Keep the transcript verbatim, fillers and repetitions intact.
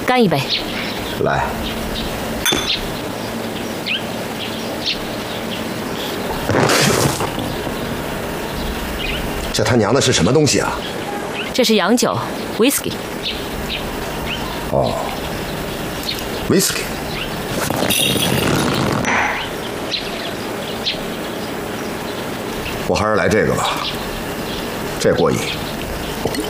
干一杯。 来。这他娘的是什么东西啊？ 这是洋酒 ，whisky。 哦 ，whisky。我还是来这个吧，这过瘾。